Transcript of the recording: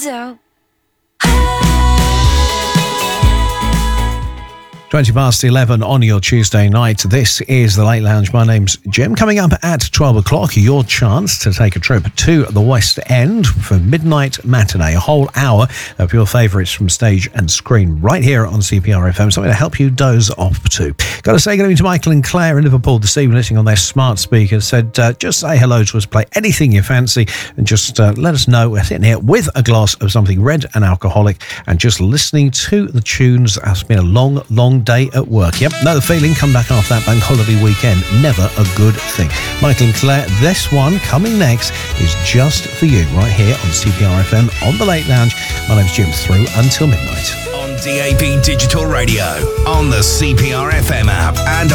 out. 11 on your Tuesday night. This is The Late Lounge. My name's Jim. Coming up at 12 o'clock, your chance to take a trip to the West End for Midnight Matinee. A whole hour of your favourites from stage and screen right here on CPR FM. Something to help you doze off to. Got to say good evening to Michael and Claire in Liverpool this evening, listening on their smart speakers. Said, just say hello to us, play anything you fancy, and just let us know. We're sitting here with a glass of something red and alcoholic and just listening to the tunes. It's been a long day at work. Yep, know the feeling. Come back after that bank holiday weekend. Never a good thing. Michael and Claire, this one coming next is just for you right here on CPR FM on The Late Lounge. My name's Jim, through until midnight. On DAB Digital Radio, on the CPR FM app and